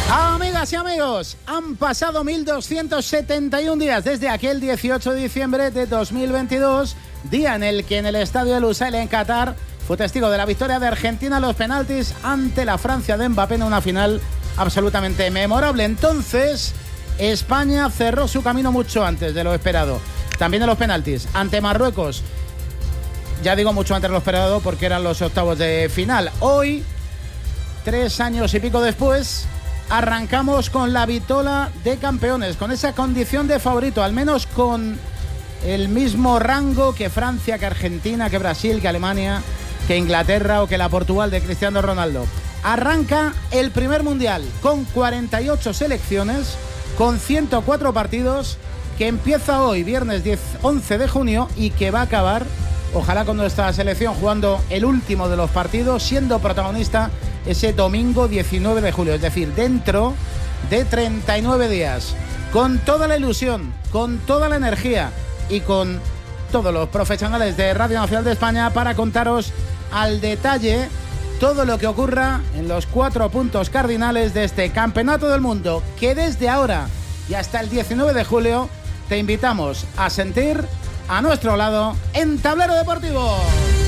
Amigas y amigos, han pasado 1271 días desde aquel 18 de diciembre de 2022, día en el que en el estadio de Lusail en Qatar fue testigo de la victoria de Argentina a los penaltis ante la Francia de Mbappé en una final absolutamente memorable. Entonces, España cerró su camino mucho antes de lo esperado. También en los penaltis ante Marruecos. Ya digo mucho antes de lo esperado porque eran los octavos de final. Hoy, 3 años y pico después, arrancamos con la vitola de campeones, con esa condición de favorito, al menos con el mismo rango que Francia, que Argentina, que Brasil, que Alemania, que Inglaterra o que la Portugal de Cristiano Ronaldo. Arranca el primer mundial con 48 selecciones, con 104 partidos, que empieza hoy, viernes 11 de junio, y que va a acabar, ojalá con nuestra selección jugando el último de los partidos, siendo protagonista ese domingo 19 de julio, es decir, dentro de 39 días, con toda la ilusión, con toda la energía y con todos los profesionales de Radio Nacional de España para contaros al detalle todo lo que ocurra en los 4 puntos cardinales de este Campeonato del Mundo, que desde ahora y hasta el 19 de julio te invitamos a sentir a nuestro lado en Tablero Deportivo.